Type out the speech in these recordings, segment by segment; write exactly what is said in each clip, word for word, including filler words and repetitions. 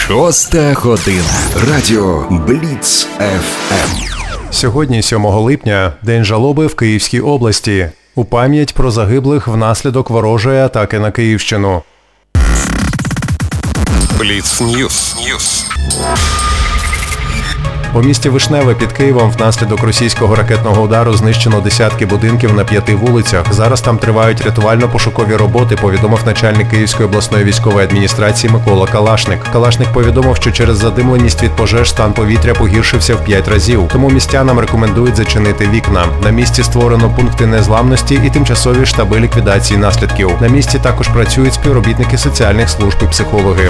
Шоста година. Радіо Бліц еф ем. Сьогодні, сьомого липня, день жалоби в Київській області. У пам'ять про загиблих внаслідок ворожої атаки на Київщину. Бліц Ньюс. У місті Вишневе під Києвом внаслідок російського ракетного удару знищено десятки будинків на п'яти вулицях. Зараз там тривають рятувально-пошукові роботи, повідомив начальник Київської обласної військової адміністрації Микола Калашник. Калашник повідомив, що через задимленість від пожеж стан повітря погіршився в п'ять разів. Тому містянам рекомендують зачинити вікна. На місці створено пункти незламності і тимчасові штаби ліквідації наслідків. На місці також працюють співробітники соціальних служб і психологи.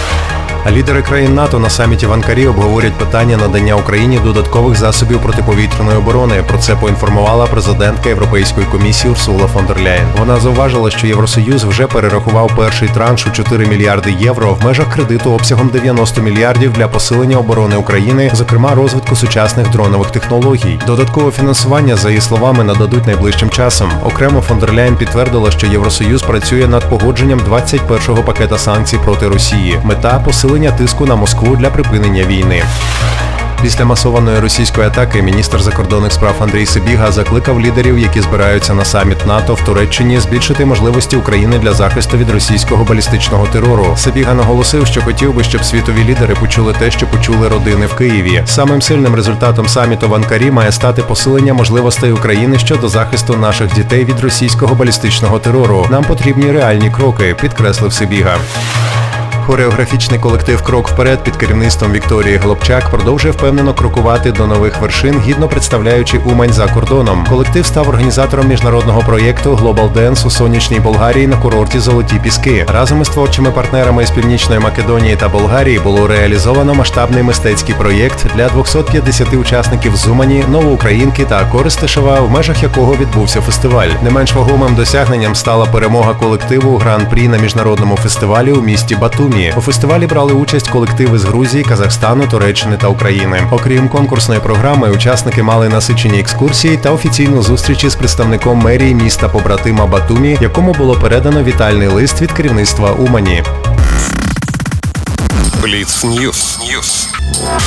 А лідери країн НАТО на саміті в Анкарі обговорять питання надання Україні додаткових засобів протиповітряної оборони. Про це поінформувала президентка Європейської комісії Урсула фон дер Ляєн. Вона зауважила, що Євросоюз вже перерахував перший транш у чотири мільярди євро в межах кредиту обсягом дев'яносто мільярдів для посилення оборони України, зокрема розвитку сучасних дронових технологій. Додаткове фінансування, за її словами, нададуть найближчим часом. Окремо фон дер Ляєн підтвердила, що Євросоюз працює над погодженням двадцять першого пакета санкцій проти Росії. Мета – посилення тиску на Москву для припинення війни. Після масованої російської атаки міністр закордонних справ Андрій Сибіга закликав лідерів, які збираються на саміт НАТО в Туреччині, збільшити можливості України для захисту від російського балістичного терору. Сибіга наголосив, що хотів би, щоб світові лідери почули те, що почули родини в Києві. Самим сильним результатом саміту в Анкарі має стати посилення можливостей України щодо захисту наших дітей від російського балістичного терору. Нам потрібні реальні кроки, підкреслив Сибіга. Хореографічний колектив «Крок вперед» під керівництвом Вікторії Голубчак продовжує впевнено крокувати до нових вершин, гідно представляючи Умань за кордоном. Колектив став організатором міжнародного проєкту Global Dance у сонячній Болгарії на курорті Золоті Піски. Разом із творчими партнерами з Північної Македонії та Болгарії було реалізовано масштабний мистецький проєкт для двохсот п'ятдесяти учасників з Умані, Новоукраїнки та Коростишева, в межах якого відбувся фестиваль. Не менш вагомим досягненням стала перемога колективу Гран-прі на міжнародному фестивалі у місті Батумі. У фестивалі брали участь колективи з Грузії, Казахстану, Туреччини та України. Окрім конкурсної програми, учасники мали насичені екскурсії та офіційну зустріч із представником мерії міста-побратима Батумі, якому було передано вітальний лист від керівництва Умані. Бліц Ньюс.